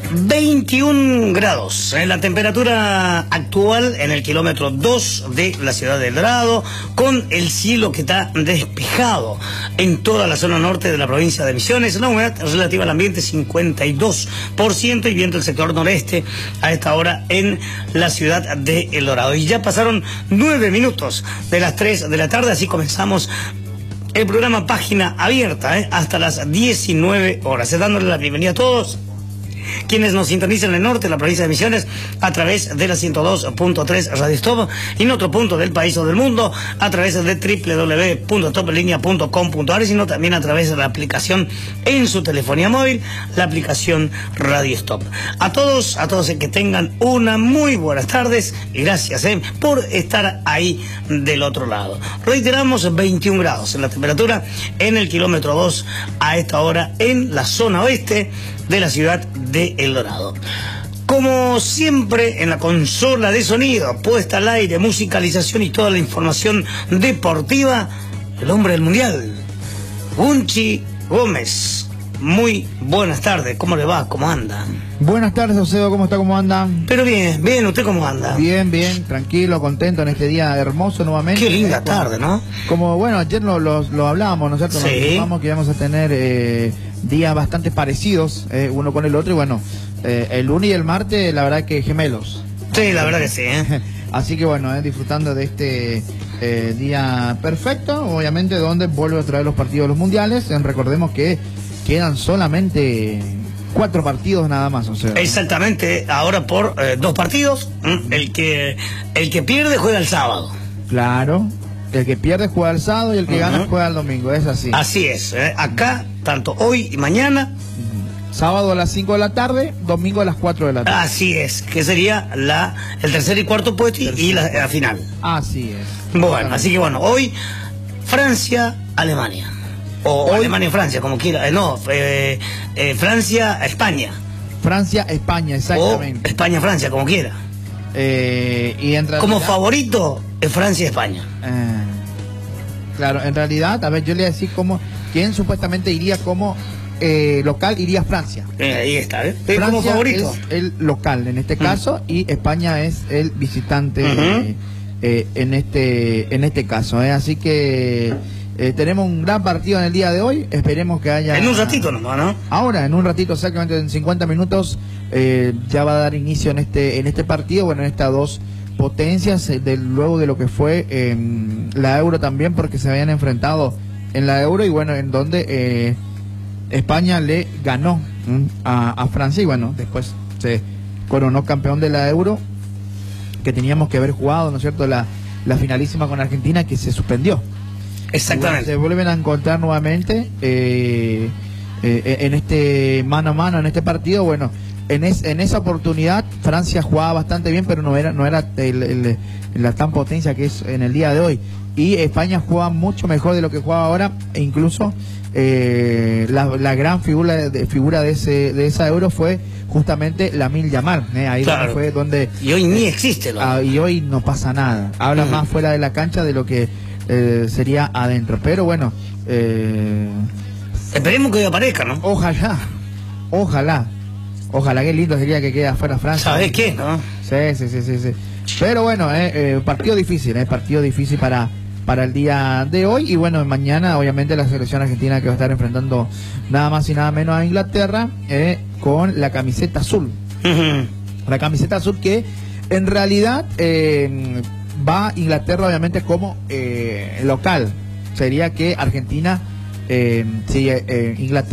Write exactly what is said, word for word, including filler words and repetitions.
veintiún grados, ¿eh? La temperatura actual en el kilómetro dos de la ciudad de El Dorado, con el cielo que está despejado en toda la zona norte de la provincia de Misiones, la humedad relativa al ambiente cincuenta y dos por ciento y viento del sector noreste a esta hora en la ciudad de El Dorado. Y ya pasaron nueve minutos de las tres de la tarde, así comenzamos el programa Página Abierta, ¿eh? hasta las diecinueve horas. Dándole la bienvenida a todos quienes nos sintonizan en el norte de la provincia de Misiones a través de la ciento dos punto tres Radio Stop y en otro punto del país o del mundo a través de doble u doble u doble u punto top linea punto com punto a r, sino también a través de la aplicación en su telefonía móvil, la aplicación Radio Stop. A todos, a todos que tengan una muy buenas tardes y gracias eh, por estar ahí del otro lado. Reiteramos, veintiún grados en la temperatura en el kilómetro dos a esta hora en la zona oeste de la ciudad de El Dorado. Como siempre, en la consola de sonido, puesta al aire, musicalización y toda la información deportiva, el hombre del mundial, Gunchi Gómez. Muy buenas tardes, ¿cómo le va? ¿Cómo anda? Buenas tardes, Oceo, ¿cómo está? ¿Cómo anda? Pero bien, bien, ¿usted cómo anda? Bien, bien, tranquilo, contento en este día hermoso nuevamente. Qué linda eh, tarde, ¿no? Como, bueno, ayer lo, lo, lo hablábamos, ¿no es cierto? Sí. Nos dijimos que íbamos a tener eh, días bastante parecidos, eh, uno con el otro, y bueno, eh, el lunes y el martes, la verdad que gemelos. Sí, la verdad que sí, ¿eh? Así que bueno, eh, disfrutando de este eh, día perfecto, obviamente, donde vuelve a traer los partidos de los mundiales. Eh, recordemos que quedan solamente cuatro partidos nada más, o sea. Exactamente, ahora por eh, dos partidos, el que el que pierde juega el sábado. Claro, el que pierde juega el sábado y el que Uh-huh. gana juega el domingo, es así. Así es, ¿eh? Acá, tanto hoy y mañana. Uh-huh. Sábado a las cinco de la tarde, domingo a las cuatro de la tarde. Así es, que sería la el tercer y cuarto puesto y, y la, la final. Así es. Bueno, así que bueno, hoy Francia, Alemania. O Hoy, Alemania y Francia, como quiera. Eh, no, eh, eh, Francia, España. Francia, España, exactamente. O España, Francia, como quiera. Eh, y en realidad, como favorito es Francia y España. Eh, claro, en realidad, a ver, yo le voy a decir como, ¿quién supuestamente iría como eh, local? Iría Francia. Eh, ahí está, ¿eh? Francia como favorito. es el local en este caso, mm. y España es el visitante uh-huh. eh, eh, en este en este caso. Eh. Así que eh, tenemos un gran partido en el día de hoy. Esperemos que haya... En un ratito nomás, ¿no? Ahora, en un ratito, exactamente en cincuenta minutos, eh, ya va a dar inicio en este en este partido, bueno, en estas dos potencias, eh, de, luego de lo que fue eh, la Euro también, porque se habían enfrentado en la Euro y bueno, en donde eh, España le ganó ¿m? a, a Francia y bueno, después se coronó campeón de la Euro, que teníamos que haber jugado, ¿no es cierto?, la, la finalísima con Argentina, que se suspendió. Exactamente. Se vuelven a encontrar nuevamente eh, eh, en este mano a mano, en este partido. Bueno, en, es, en esa oportunidad Francia jugaba bastante bien, pero no era no era el, el, la tan potencia que es en el día de hoy. Y España juega mucho mejor de lo que juega ahora, e incluso eh, la, la gran figura de, figura de ese de esa Euro fue justamente Lamine Yamal, ¿eh? Ahí claro. fue donde... Y hoy ni existe. ¿no? Ah, y hoy no pasa nada. Habla uh-huh. más fuera de la cancha de lo que... Eh, sería adentro, pero bueno, eh, esperemos que hoy aparezca, ¿no? Ojalá, ojalá, ojalá, qué lindo sería que quede afuera Francia. ¿Sabes qué, no? Sí, sí, sí, sí, sí. Pero bueno, eh, eh, partido difícil, eh, partido difícil para, para el día de hoy. Y bueno, mañana obviamente la selección argentina que va a estar enfrentando nada más y nada menos a Inglaterra eh, con la camiseta azul. Uh-huh. La camiseta azul que en realidad... Eh, va Inglaterra obviamente como eh, local. Sería que Argentina, eh, si eh, Inglaterra